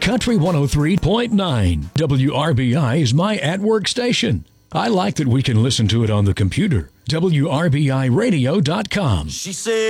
Country 103.9. WRBI is my at-work station. I like that we can listen to it on the computer. WRBIRadio.com. She said